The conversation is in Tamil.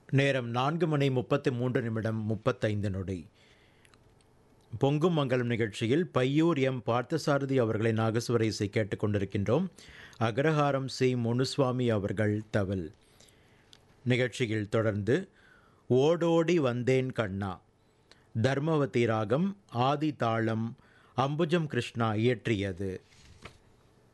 நேரம் 4:33 பொங்கும் மங்கலம் நிகழ்ச்சியில் பையூர் எம் பார்த்தசாரதி அவர்களின் நாகஸ்வர இசை கேட்டுக்கொண்டிருக்கின்றோம். அக்ரஹாரம் சி முனுசுவாமி அவர்கள் தவில். நிகழ்ச்சியில் தொடர்ந்து ஓடோடி வந்தேன் கண்ணா, தர்மவதி ராகம், ஆதி தாளம், அம்புஜம் கிருஷ்ணா இயற்றியது.